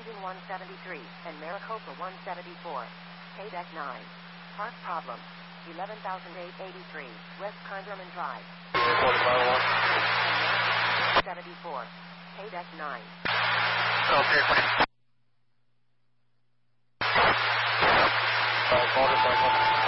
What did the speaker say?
Engine 173 and Maricopa 174. Paydeck 9. Park problem. 11,883 West Congerman Drive. 74. Paydeck 9. Okay, fine.